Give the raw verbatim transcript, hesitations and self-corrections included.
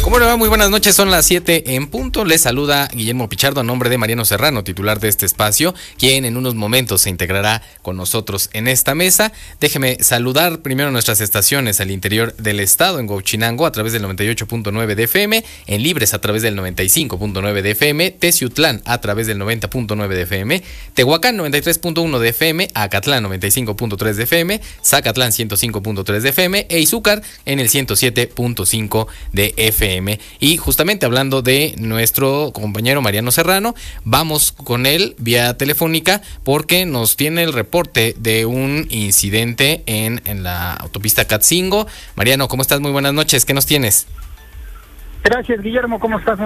¿Cómo le va? Muy buenas noches, son las siete en punto. Les saluda Guillermo Pichardo a nombre de Mariano Serrano, titular de este espacio, quien en unos momentos se integrará con nosotros en esta mesa. Déjeme saludar primero nuestras estaciones al interior del estado, en Huauchinango a través del noventa y ocho punto nueve de F M, en Libres a través del noventa y cinco punto nueve de F M, Teciutlán a través del noventa punto nueve de F M, Tehuacán noventa y tres punto uno de F M, Acatlán noventa y cinco punto tres de F M, Zacatlán ciento cinco punto tres de F M e Izúcar en el ciento siete punto cinco de F M. Y justamente hablando de nuestro compañero Mariano Serrano, vamos con él vía telefónica porque nos tiene el reporte de un incidente en, en la autopista Catzingo. Mariano, ¿cómo estás? Muy buenas noches, ¿qué nos tienes? Gracias, Guillermo, ¿cómo estás?